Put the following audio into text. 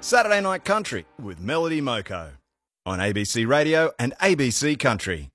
Saturday Night Country with Melody Moko on ABC Radio and ABC Country.